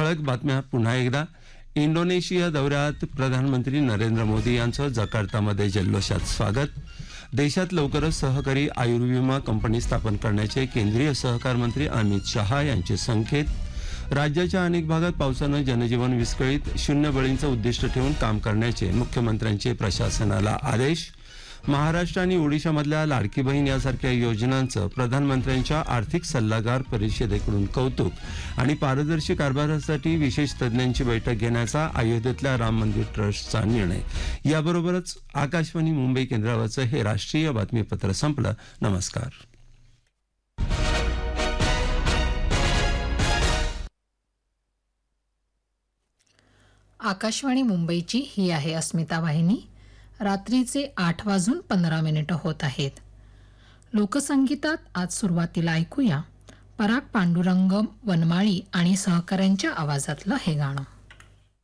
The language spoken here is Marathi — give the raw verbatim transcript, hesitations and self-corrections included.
ठळक बातम्या पुन्हा एकदा. इंडोनेशिया दौऱ्यात प्रधानमंत्री नरेंद्र मोदी यांचं जकार्तामध्ये जल्लोषात स्वागत. देशात लवकरच सहकारी आयुर्विमा कंपनी स्थापन करण्याचे केंद्रीय सहकार मंत्री अमित शहा यांचे संकेत. राज्याच्या अनेक भागात पावसानं जनजीवन विस्कळीत, शून्य बळींचं उद्दिष्ट ठेवून काम करण्याचे मुख्यमंत्र्यांचे प्रशासनाला आदेश. महाराष्ट्र आणि ओडिशामधल्या लाडकी बहीण यासारख्या योजनांचं प्रधानमंत्र्यांच्या आर्थिक सल्लागार परिषदेकडून कौतुक आणि पारदर्शी कारभारासाठी विशेष तज्ज्ञांची बैठक घेण्याचा अयोध्येतल्या राम मंदिर ट्रस्टचा निर्णय. याबरोबरच आकाशवाणी मुंबई केंद्रावरचं हे राष्ट्रीय बातमीपत्र संपलं. नमस्कार. आकाशवाणी मुंबईची ही आहे अस्मिता वाहिनी. रात्रीचे आठ वाजून पंधरा मिनिटं होत आहेत. लोकसंगीतात आज सुरुवातीला ऐकूया पराग पांडुरंग वनमाळी आणि सहकाऱ्यांच्या आवाजातलं हे गाणं.